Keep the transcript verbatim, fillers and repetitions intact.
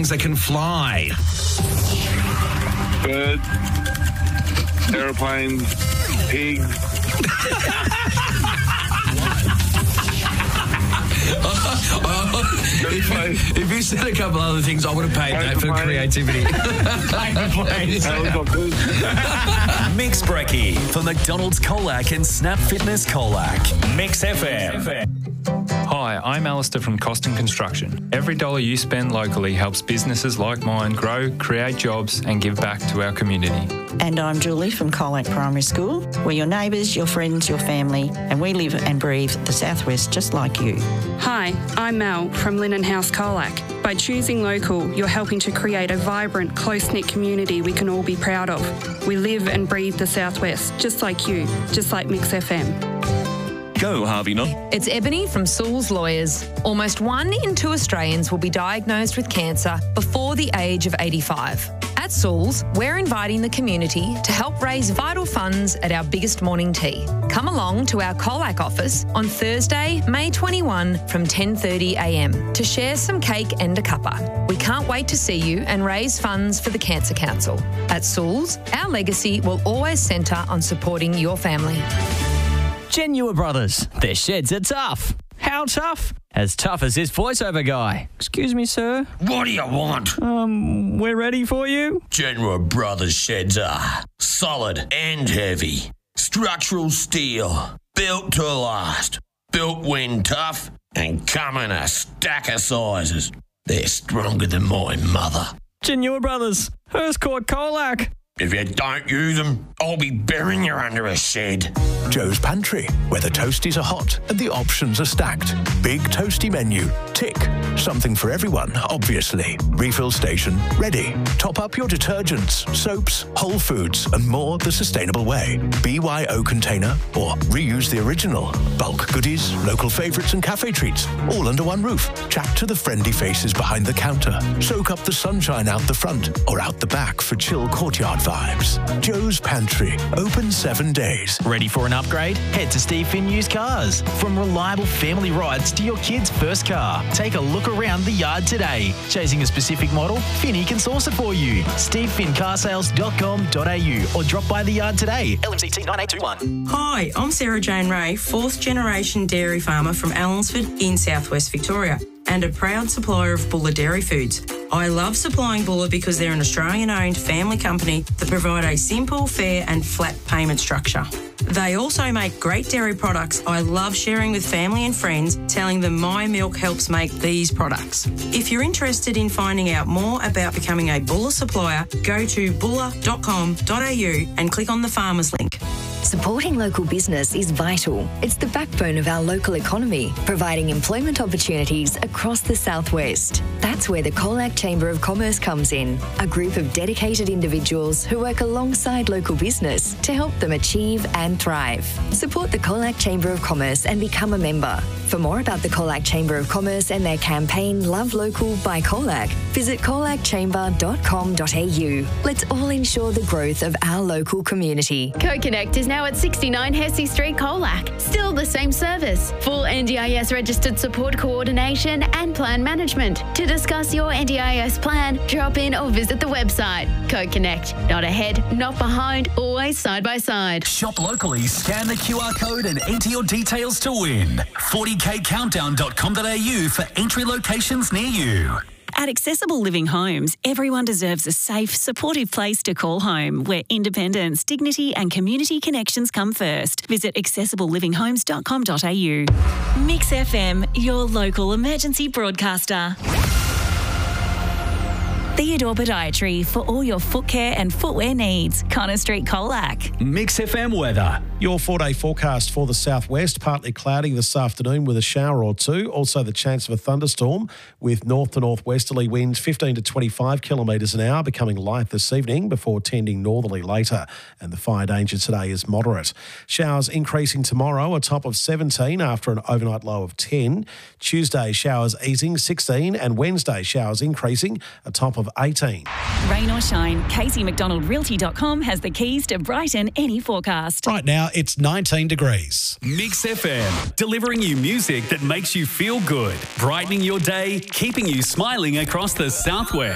things that can fly. Birds, aeroplanes, pigs. if, you, if you said a couple other things, I would have paid that for creativity. Mix Brekkie for McDonald's Colac and Snap Fitness Colac. Mix F M. Hi, I'm Alistair from Costin Construction. Every dollar you spend locally helps businesses like mine grow, create jobs and give back to our community. And I'm Julie from Colac Primary School. We're your neighbours, your friends, your family, and we live and breathe the Southwest just like you. Hi, I'm Mel from Linen House Colac. By choosing local, you're helping to create a vibrant, close-knit community we can all be proud of. We live and breathe the Southwest just like you, just like Mix F M. Go, Harvey Knott. It's Ebony from Sewell's Lawyers. Almost one in two Australians will be diagnosed with cancer before the age of eighty-five. At Sewell's, we're inviting the community to help raise vital funds at our biggest morning tea. Come along to our Colac office on Thursday, May twenty-first from ten thirty a m to share some cake and a cuppa. We can't wait to see you and raise funds for the Cancer Council. At Sewell's, our legacy will always centre on supporting your family. Genua Brothers. Their sheds are tough. How tough? As tough as this voiceover guy. Excuse me, sir. What do you want? Um, we're ready for you. Genua Brothers sheds are solid and heavy. Structural steel. Built to last. Built when tough and come in a stack of sizes. They're stronger than my mother. Genua Brothers. Hers caught Colac. If you don't use them, I'll be burying you under a shed. Joe's Pantry, where the toasties are hot and the options are stacked. Big toasty menu. Tick. Something for everyone, obviously. Refill station, ready. Top up your detergents, soaps, Whole Foods, and more the sustainable way. B Y O container or reuse the original. Bulk goodies, local favourites and cafe treats, all under one roof. Chat to the friendly faces behind the counter. Soak up the sunshine out the front or out the back for chill courtyard vibes. Joe's Pantry, open seven days. Ready for an upgrade? Head to Steve Finn Used Cars. From reliable family rides to your kid's first car, take a look around the yard today. Chasing a specific model? Finny can source it for you. steve finn car sales dot com dot a u or drop by the yard today. L M C T nine eight two one. Hi, I'm Sarah Jane Ray, fourth generation dairy farmer from Allensford in southwest Victoria, and a proud supplier of Bulla Dairy Foods. I love supplying Bulla because they're an Australian-owned family company that provide a simple, fair and flat payment structure. They also make great dairy products I love sharing with family and friends, telling them my milk helps make these products. If you're interested in finding out more about becoming a Bulla supplier, go to bulla dot com dot a u and click on the farmers link. Supporting local business is vital. It's the backbone of our local economy, providing employment opportunities across the southwest. That's where the Colac Chamber of Commerce comes in, a group of dedicated individuals who work alongside local business to help them achieve and thrive. Support the Colac Chamber of Commerce and become a member. For more about the Colac Chamber of Commerce and their campaign Love Local by Colac, visit colac chamber dot com dot a u. Let's all ensure the growth of our local community. CoConnect is now at sixty-nine Hesse Street, Colac. Still the same service. Full N D I S registered support coordination and plan management. To discuss your N D I S plan, drop in or visit the website. CoConnect. Not ahead, not behind, always side by side. Shop locally, scan the Q R code and enter your details to win. forty k countdown dot com dot a u for entry locations near you. At Accessible Living Homes, everyone deserves a safe, supportive place to call home, where independence, dignity and community connections come first. Visit accessible living homes dot com dot a u. Mix F M, your local emergency broadcaster. Theodore Podiatry for all your foot care and footwear needs. Connor Street, Colac. Mix F M weather. Your four-day forecast for the southwest, partly cloudy this afternoon with a shower or two. Also the chance of a thunderstorm with north to northwesterly winds fifteen to twenty-five kilometres an hour, becoming light this evening before tending northerly later. And the fire danger today is moderate. Showers increasing tomorrow, a top of seventeen after an overnight low of ten. Tuesday, showers easing, sixteen. And Wednesday, showers increasing, a top of eighteen. Rain or shine, Casey McDonald Realty dot com has the keys to brighten any forecast. Right now, it's nineteen degrees. Mix F M, delivering you music that makes you feel good, brightening your day, keeping you smiling across the southwest.